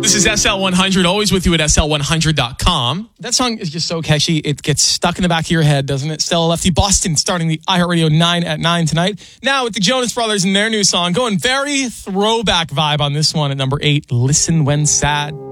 This is SL100, always with you at SL100.com. That song is just so catchy. It gets stuck in the back of your head, doesn't it? Stella Lefty Boston starting the iHeartRadio 9 at 9 tonight. Now with the Jonas Brothers and their new song, going very throwback vibe on this one at number 8, Listen When Sad.